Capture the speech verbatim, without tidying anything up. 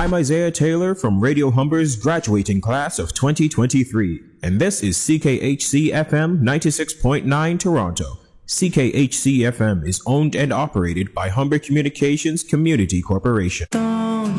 I'm Isaiah Taylor from Radio Humber's graduating class of twenty twenty-three, and this is C K H C F M ninety-six point nine Toronto. C K H C F M is owned and operated by Humber Communications Community Corporation. Don't